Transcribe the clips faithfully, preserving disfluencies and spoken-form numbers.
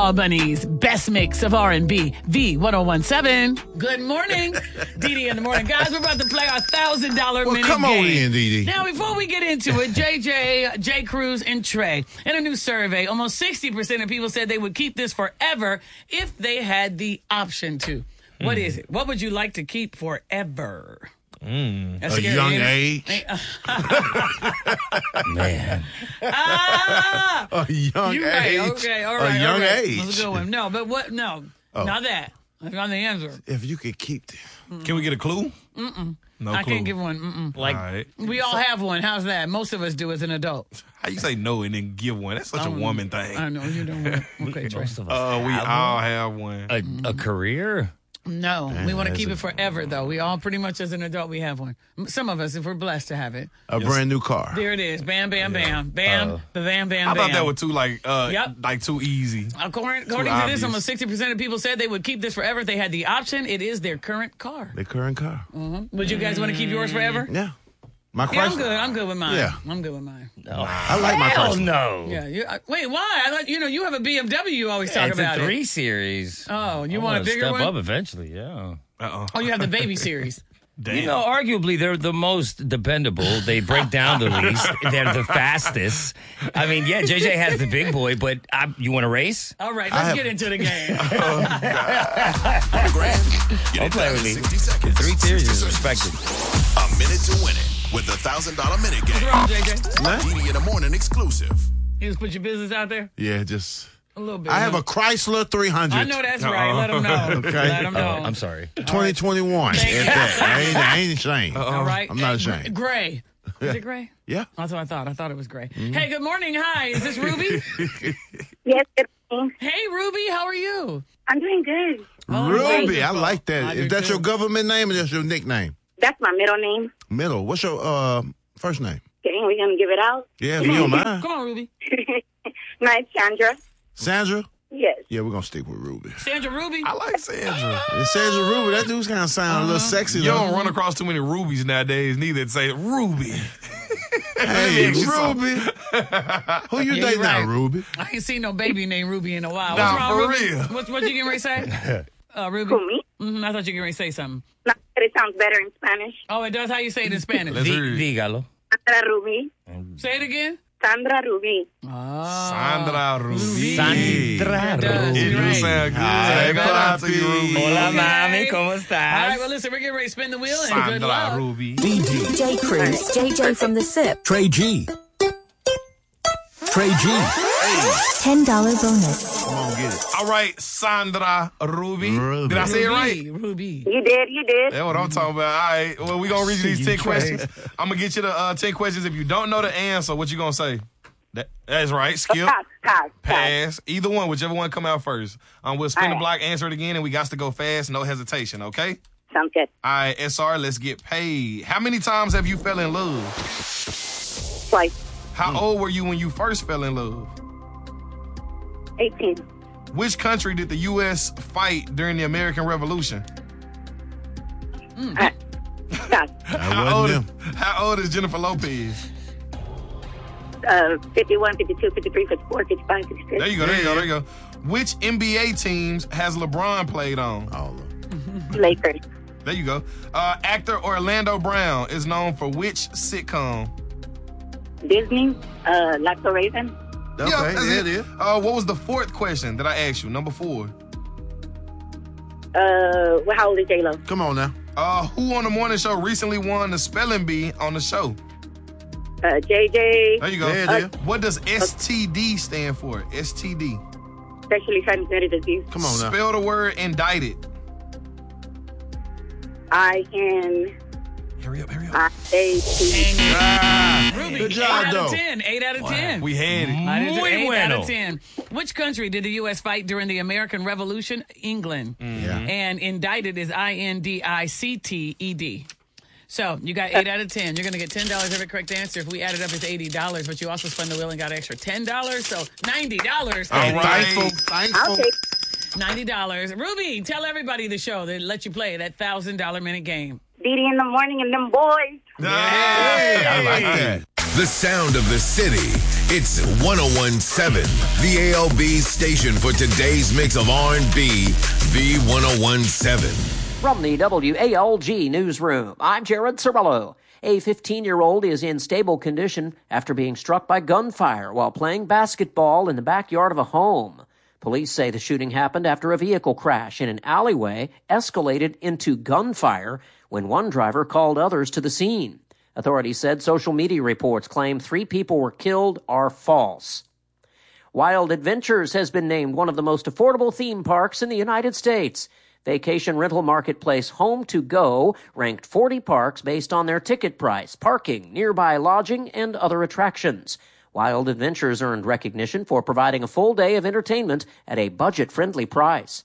Albany's best mix of R and B, V ten seventeen. Good morning, Dee Dee in the morning. Guys, we're about to play our one thousand dollars well, minute come game. on in, Dee Dee. Now, before we get into it, J J, J. Cruz, and Trey, in a new survey, almost sixty percent of people said they would keep this forever if they had the option to. Mm. What is it? What would you like to keep forever? Mm. A young age. Man. Ah! A young you age. Right. Okay, all right. A young all right. age. That's a good one. No, but what? No, oh. not that. That's not the answer. If you could keep this. Mm-mm. Can we get a clue? Mm-mm. No I clue. can't give one. Mm-mm. Like, all right. We all have one. How's that? Most of us do as an adult. How you say no and then give one? That's such a woman thing. I know, you don't want to. Okay, Trey. Most of us uh, we all one. have one. A, a career? No, Man, we want to keep a, it forever, though. We all pretty much, as an adult, we have one. Some of us, if we're blessed to have it. A yes. brand new car. There it is. Bam, bam, bam. Bam, uh, bam, bam, bam. I thought that was too, like, uh, yep. like too easy. According, according too to this, almost sixty percent of people said they would keep this forever if they had the option. It is their current car. Their current car. Mm-hmm. Would you guys want to keep yours forever? Yeah. My yeah, I'm good. I'm good with mine. Yeah. I'm good with mine. No. I like my Chrysler. no. Yeah. You, I, wait, why? I thought, you know, you have a B M W you always yeah, talk it's about a three it. series. Oh, you I want a bigger step one? Step up eventually, yeah. Uh-oh. Oh, you have the baby series. Damn. You know, arguably, they're the most dependable. They break down the least. They're the fastest. I mean, yeah, J J has the big boy, but I, you want to race? All right, let's have, get into the game. oh, Grand, Don't play with me. sixty seconds. Three series is respected. A minute to win it with the one thousand dollars minute game. What's wrong, J J? Dee Dee in the morning exclusive. You just put your business out there? Yeah, just... A little bit. I have no? a Chrysler three hundred. I know that's right. Let them know. Okay. Let them know. Oh, I'm sorry. twenty twenty-one. Thank you. I ain't, I ain't ashamed. All right. I'm not Hey, ashamed. Gray. Is it Gray? Yeah. That's what I thought. I thought it was Gray. Mm-hmm. Hey, good morning. Hi. Is this Ruby? Yes, good morning. Hey, Ruby. How are you? I'm doing good. Oh, Ruby, I wonderful. like that. I Is do that too. your government name or that's your nickname? That's my middle name. Middle. What's your uh, first name? Okay, we going to give it out? Yeah, if you don't mind. Come on, Ruby. No, it's Sandra. Sandra? Yes. Yeah, we're going to stick with Ruby. Sandra Ruby. I like Sandra. It's Sandra Ruby. That dude's kind of sound a little sexy, You though. don't run across too many Rubies nowadays, neither, to say Ruby. Hey, Ruby. Ruby. Who you Yeah, dating you're now, right. Ruby? I ain't seen no baby named Ruby in a while. Nah, What's wrong, for Ruby? real. What, what you getting ready to say? Uh, Ruby? Who, me? Mm-hmm, I thought you were getting ready to say something. No, but it sounds better in Spanish. Oh, it does? How you say it in Spanish? Let's Di- hear it. dígalo. Sandra Ruby. Say it again. Sandra Ruby. Oh. Sandra Ruby. Sandra It does. It You're do right. sound good. Hi, Say that to you, papi. Ruby. Hola, Okay. mami, ¿cómo estás? All right, well, listen, we're getting ready to spin the wheel and good Sandra luck. Ruby. J. Cruz, J J from the S I P. Trey G. Trey G. ten dollars bonus. Come on, get it. All right, Sandra Ruby. Ruby. Did I say it right? Ruby, Ruby. You did, you did. That's what I'm talking about. All right. Well, we're going to read you these ten questions. I'm going to get you the uh, ten questions. If you don't know the answer, what you going to say? That, that's right. Skip. Pass, pass, pass. Pass. Either one, whichever one come out first. Um, we'll spin All the right. block, answer it again, and we got to go fast, no hesitation, okay? Sounds good. All right, S R, let's get paid. How many times have you fell in love? Twice. How old were you when you first fell in love? eighteen. Which country did the U S fight during the American Revolution? Pass. How wasn't old, is, them. how old is Jennifer Lopez? Uh, fifty-one, fifty-two, fifty-three, fifty-four, fifty-five, fifty-six. There you go, there you go, there you go. Which N B A teams has LeBron played on? All of them. Lakers. There you go. Uh, actor Orlando Brown is known for which sitcom? Disney. Uh, Lacto Raven. Okay, Yeah, that's there it is. Uh, what was the fourth question that I asked you? Number four. Uh, well, how old is J-Lo? Come on now. Uh, who on the morning show recently won the spelling bee on the show? Uh, J J. There you go. There it is. What does S T D stand for? S T D. Sexually transmitted disease. Come on now. Spell the word indicted. I N Hurry up, hurry up. I A T. Ah, Ruby, Good eight job, out of though. ten. Eight out of ten. we had it. I did Muy eight bueno. out of ten. Which country did the U S fight during the American Revolution? England. Yeah. And indicted is I N D I C T E D. So you got eight out of ten. You're going to get ten dollars every correct answer. If we add it up, it's eighty dollars. But you also spun the wheel and got an extra ten dollars. So ninety dollars. All And right. thankful, I'll thankful. take ninety dollars. Ruby, tell everybody the show that let you play that one thousand dollars minute game. Dee Dee in the morning and them boys. Hey, I like that. The sound of the city It's one oh one point seven, the A L B station for today's mix of R and B, V one oh one point seven. From the W A L G newsroom, I'm Jared Cirillo. A fifteen-year-old is in stable condition after being struck by gunfire while playing basketball in the backyard of a home. Police say the shooting happened after a vehicle crash in an alleyway escalated into gunfire when one driver called others to the scene. Authorities said social media reports claim three people were killed are false. Wild Adventures has been named one of the most affordable theme parks in the United States. Vacation rental marketplace Home to Go ranked forty parks based on their ticket price, parking, nearby lodging, and other attractions. Wild Adventures earned recognition for providing a full day of entertainment at a budget-friendly price.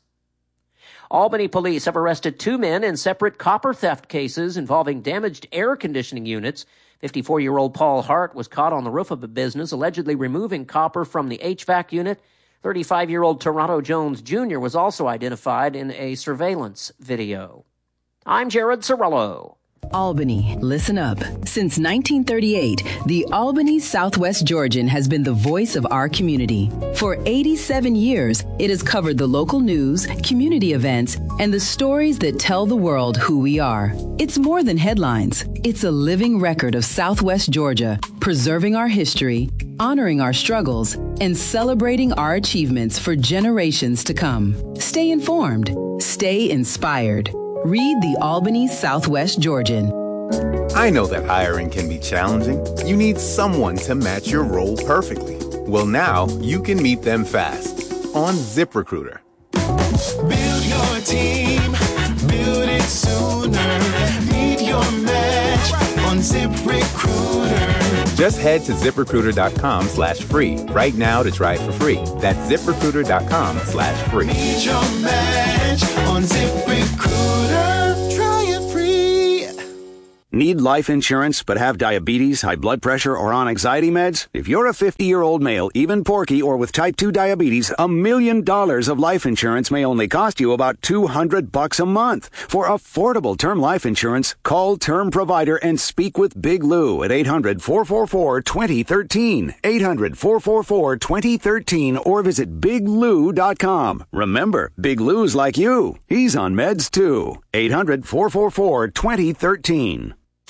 Albany police have arrested two men in separate copper theft cases involving damaged air conditioning units. fifty-four-year-old Paul Hart was caught on the roof of a business allegedly removing copper from the H V A C unit. thirty-five-year-old Toronto Jones Junior was also identified in a surveillance video. I'm Jared Cirillo. Albany, listen up. Since nineteen thirty-eight, the Albany Southwest Georgian has been the voice of our community. For eighty-seven years, it has covered the local news, community events, and the stories that tell the world who we are. It's more than headlines. It's a living record of Southwest Georgia, preserving our history, honoring our struggles, and celebrating our achievements for generations to come. Stay informed. Stay inspired. Read the Albany Southwest Georgian. I know that hiring can be challenging. You need someone to match your role perfectly. Well, now you can meet them fast on ZipRecruiter. Build your team, build it sooner. Meet your match on ZipRecruiter. Just head to ZipRecruiter.com slash free right now to try it for free. That's ZipRecruiter.com slash free. Meet your match on ZipRecruiter. Try it free. Need life insurance but have diabetes, high blood pressure, or on anxiety meds? If you're a fifty-year-old male, even porky, or with type two diabetes, a million dollars of life insurance may only cost you about two hundred bucks a month. For affordable term life insurance, call Term Provider and speak with Big Lou at eight hundred, four four four, two zero one three, eight hundred, four four four, two zero one three, or visit big lou dot com. Remember, Big Lou's like you. He's on meds too. eight hundred, four four four, two zero one three.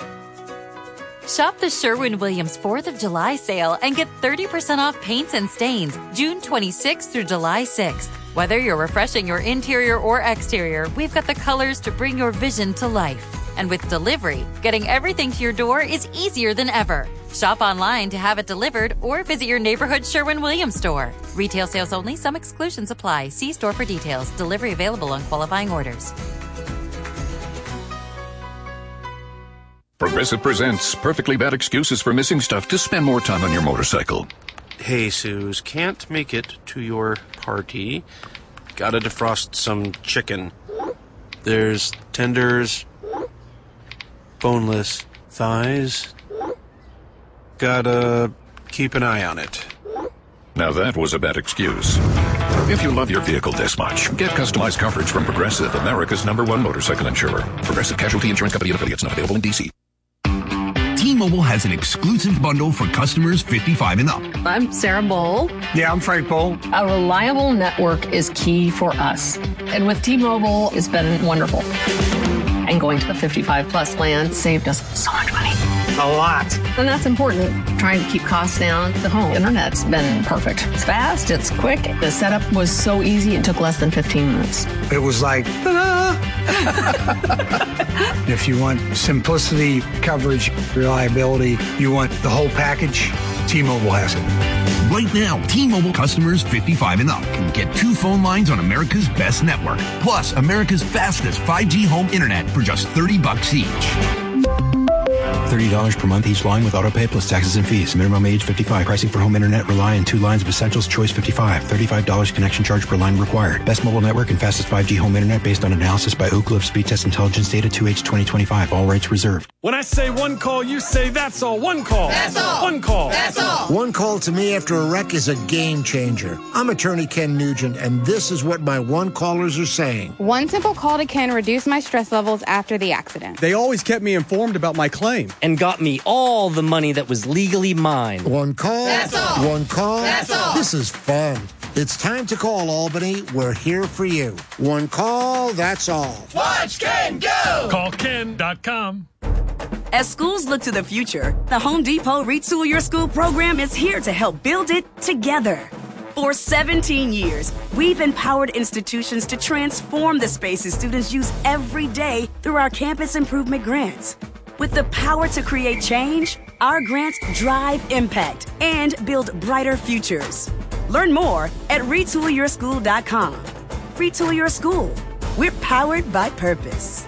Shop the Sherwin-Williams fourth of July sale and get thirty percent off paints and stains June twenty-sixth through July sixth. Whether you're refreshing your interior or exterior, we've got the colors to bring your vision to life. And with delivery, getting everything to your door is easier than ever. Shop online to have it delivered or visit your neighborhood Sherwin-Williams store. Retail sales only. Some exclusions apply. See store for details. Delivery available on qualifying orders. Progressive presents Perfectly Bad Excuses for Missing Stuff to Spend More Time on Your Motorcycle. Hey, Suze, can't make it to your party. Gotta defrost some chicken. There's tenders, boneless thighs. Gotta keep an eye on it. Now that was a bad excuse. If you love your vehicle this much, get customized coverage from Progressive, America's number one motorcycle insurer. Progressive Casualty Insurance Company and affiliates, not available in D C. T-Mobile has an exclusive bundle for customers fifty-five and up. I'm Sarah Bowl. Yeah, I'm Frank Bowl. A reliable network is key for us. And with T-Mobile, it's been wonderful. And going to the fifty-five plus plan saved us so much money. A lot. And that's important. Trying to keep costs down. The home internet's been perfect. It's fast, it's quick. The setup was so easy, it took less than fifteen minutes. It was like, ah. If you want simplicity, coverage, reliability, you want the whole package, T-Mobile has it. Right now, T-Mobile customers fifty-five and up can get two phone lines on America's best network, plus America's fastest five G home internet for just thirty bucks each. thirty dollars per month each line with autopay plus taxes and fees. Minimum age fifty-five. Pricing for home internet rely on two lines of Essentials Choice fifty-five. thirty-five dollars connection charge per line required. Best mobile network and fastest five G home internet based on analysis by Ookla of Speed Test Intelligence Data two H twenty twenty-five. All rights reserved. When I say one call, you say that's all. One call. That's all. One call. That's all. One call to me after a wreck is a game changer. I'm attorney Ken Nugent, and this is what my one callers are saying. One simple call to Ken reduced my stress levels after the accident. They always kept me informed about my claim. And got me all the money that was legally mine. One call. That's all. One call. That's all. This is fun. It's time to call Albany. We're here for you. One call, that's all. Watch Ken go! Call Ken dot com. As schools look to the future, the Home Depot Retool Your School program is here to help build it together. For seventeen years, we've empowered institutions to transform the spaces students use every day through our campus improvement grants. With the power to create change, our grants drive impact and build brighter futures. Learn more at retool your school dot com. Retool Your School. We're powered by purpose.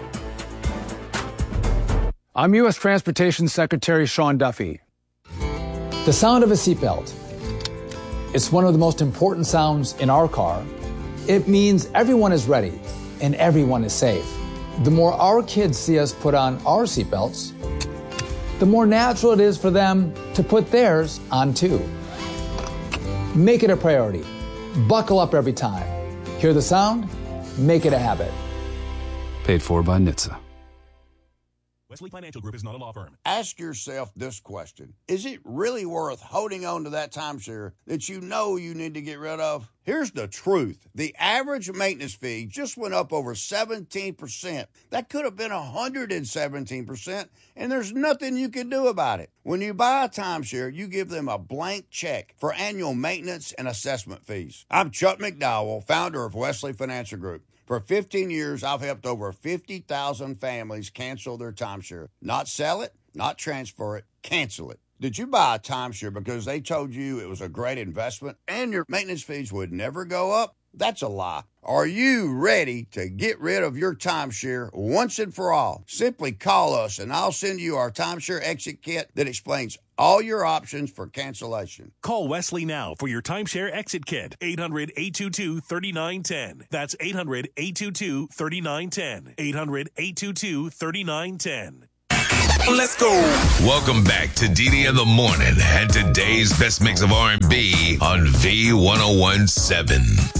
I'm U S Transportation Secretary Sean Duffy. The sound of a seatbelt. It's one of the most important sounds in our car. It means everyone is ready and everyone is safe. The more our kids see us put on our seatbelts, the more natural it is for them to put theirs on too. Make it a priority. Buckle up every time. Hear the sound? Make it a habit. Paid for by N H T S A. Wesley Financial Group is not a law firm. Ask yourself this question. Is it really worth holding on to that timeshare that you know you need to get rid of? Here's the truth. The average maintenance fee just went up over seventeen percent. That could have been one hundred seventeen percent, and there's nothing you can do about it. When you buy a timeshare, you give them a blank check for annual maintenance and assessment fees. I'm Chuck McDowell, founder of Wesley Financial Group. For fifteen years, I've helped over fifty thousand families cancel their timeshare. Not sell it, not transfer it, cancel it. Did you buy a timeshare because they told you it was a great investment and your maintenance fees would never go up? That's a lie. Are you ready to get rid of your timeshare once and for all? Simply call us and I'll send you our timeshare exit kit that explains all your options for cancellation. Call Wesley now for your timeshare exit kit. eight hundred, eight two two, three nine one zero. That's eight hundred, eight two two, three nine one zero. eight hundred, eight two two, three nine one zero. Let's go. Welcome back to D D in the Morning and today's best mix of R and B on V one oh one seven.